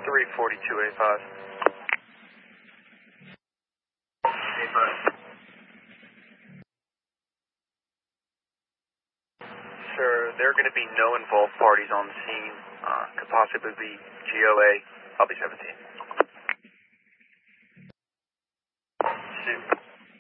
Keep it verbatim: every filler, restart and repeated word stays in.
three forty-two A five. A five. Sir, there are going to be no involved parties on the scene. Uh, could possibly be G O A. I'll be seventeen. Shoot.